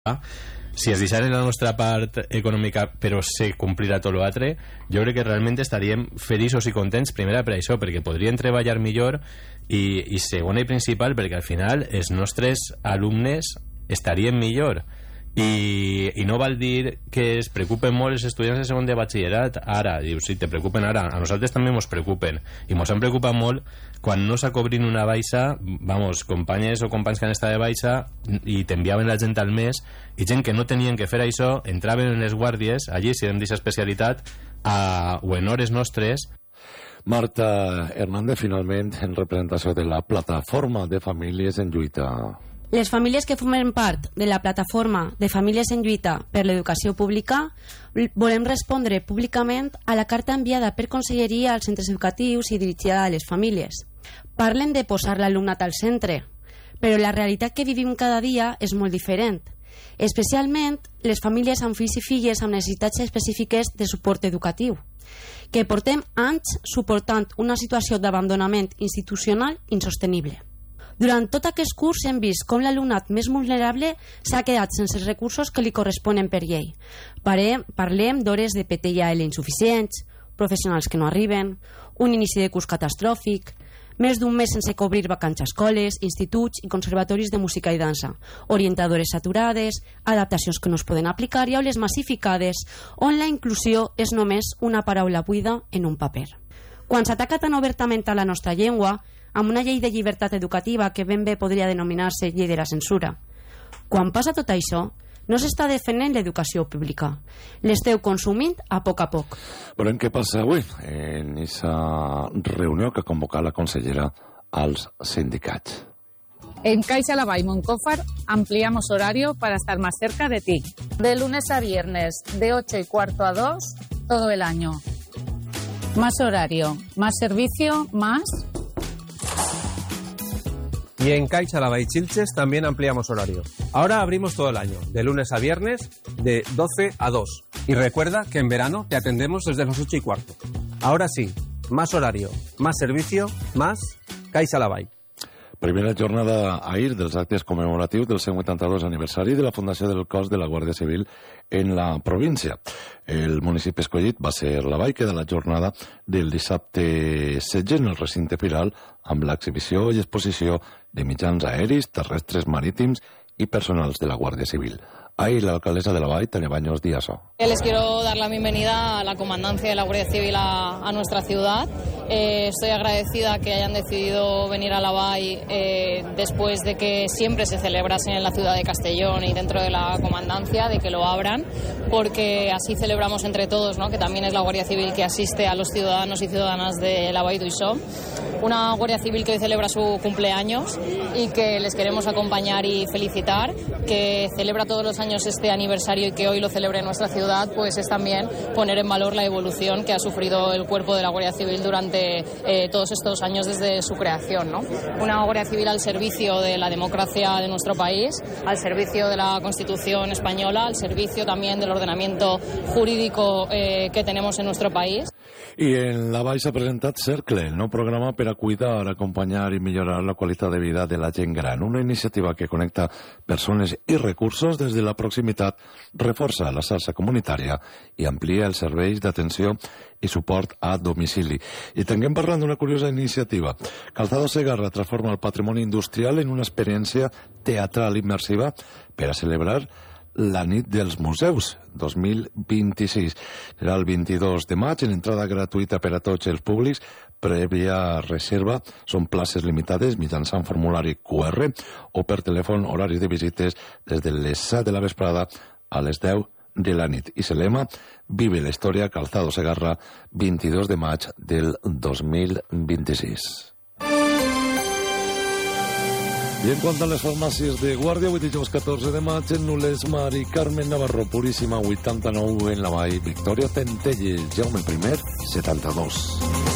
si es deixaren la nostra part econòmica però se complirà tot l'altre, jo crec que realment estaríem feliços i contents, primera per això, perquè podríem treballar millor, i segona i principal perquè al final els nostres alumnes estarien millor. I no val dir que es preocupen molt els estudiants de segon de batxillerat ara, dius, sí, te preocupen ara, a nosaltres també ens preocupen, i ens han preocupat molt quan no s'ha cobrit una baixa, vamos, companyes o companys que han estat de baixa i t'enviaven la gent al mes, i gent que no tenien que fer això, entraven en les guàrdies allí, si eren d'aquesta especialitat, o en hores nostres. Marta Hernández, finalment, en representació de la Plataforma de Famílies en Lluita. Les famílies que formen part de la Plataforma de Famílies en Lluita per l'Educació Pública volem respondre públicament a la carta enviada per Conselleria als centres educatius i dirigida a les famílies. Parlen de posar l'alumnat al centre, però la realitat que vivim cada dia és molt diferent, especialment les famílies amb fills i filles amb necessitats específiques de suport educatiu, que portem anys suportant una situació d'abandonament institucional insostenible. Durant tot aquest curs hem vist com l'alumnat més vulnerable s'ha quedat sense els recursos que li corresponen per llei. Parlem d'hores de PTIAL insuficients, professionals que no arriben, un inici de curs catastròfic, més d'un mes sense cobrir vacants a escoles, instituts i conservatoris de música i dansa, orientadores saturades, adaptacions que no es poden aplicar i aules massificades on la inclusió és només una paraula buida en un paper. Quan s'ataca tan obertament a la nostra llengua, amb una llei de llibertat educativa que ben bé podria denominar-se llei de la censura. Quan passa tot això, no s'està defendent l'educació pública. L'esteu consumint a poc. Veurem què passa avui en aquesta reunió que ha convocat la consellera als sindicats. En Caixa Lavall Moncófar ampliamos horario para estar más cerca de ti. De lunes a viernes, de 8:15 a 2, todo el año. Más horario, más servicio, más... Y en Caixa Lavall Xilxes también ampliamos horario. Ahora abrimos todo el año, de lunes a viernes, de 12 a 2. Y recuerda que en verano te atendemos desde las 8:15. Ahora sí, más horario, más servicio, más Caixa Lavall. Primera jornada ahir dels actes commemoratius del 182 aniversari de la fundació del cos de la Guàrdia Civil en la província. El municipi escollit va ser Lavall, que de la jornada del dissabte 16 en el recinte firal amb l'exhibició i exposició de mitjans aeris, terrestres, marítims i personals de la Guàrdia Civil. Ahí la alcaldesa de Lavall, Tania Baños Díazo. Les quiero dar la bienvenida a la comandancia de la Guardia Civil a nuestra ciudad. Estoy agradecida que hayan decidido venir a Lavall después de que siempre se celebrase en la ciudad de Castellón y dentro de la comandancia, de que lo abran, porque así celebramos entre todos, ¿no? Que también es la Guardia Civil que asiste a los ciudadanos y ciudadanas de Lavall d'Uixó. Una Guardia Civil que hoy celebra su cumpleaños y que les queremos acompañar y felicitar, que celebra todos los años este aniversario y que hoy lo celebre en nuestra ciudad, pues es también poner en valor la evolución que ha sufrido el cuerpo de la Guardia Civil durante todos estos años desde su creación, ¿no? Una Guardia Civil al servicio de la democracia de nuestro país, al servicio de la Constitución española, al servicio también del ordenamiento jurídico que tenemos en nuestro país. I en Lavall s'ha presentat Cercle, el nou programa per a cuidar, acompanyar i millorar la qualitat de vida de la gent gran. Una iniciativa que connecta persones i recursos des de la proximitat, reforça la xarxa comunitària i amplia els serveis d'atenció i suport a domicili. I també parlant d'una curiosa iniciativa. Calzado Segarra transforma el patrimoni industrial en una experiència teatral immersiva per a celebrar la nit dels museus 2026. Serà el 22 de maig, en entrada gratuïta per a tots els públics, prèvia reserva, són places limitades mitjançant formulari QR o per telèfon, horaris de visites des de les 7 de la vesprada a les 10 de la nit. I el lema, Vive la història, Calzado Segarra, 22 de maig del 2026. I en quant a les farmàcies de Guàrdia, avui dijous 14 de maig, en Nules, Mari Carmen Navarro, Puríssima, 89, en Lavall, Victòria Tentelles, Jaume I, 72.